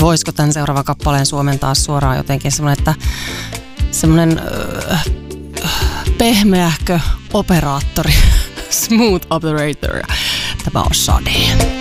voisiko tämän seuraavan kappaleen suomentaa suoraan jotenkin semmoinen pehmeähkö operaattori, smooth operator. Tämä on Sade.